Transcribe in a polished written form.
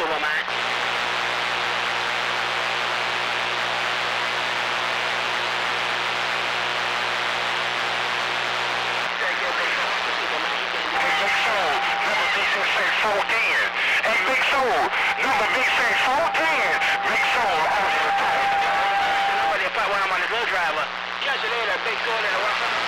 Superman. Hey, Big Soul, number Big Sack 410. Big Soul, on the phone. Nobody part when I'm on the go driver. Catch you later, Big Soul, and what's up?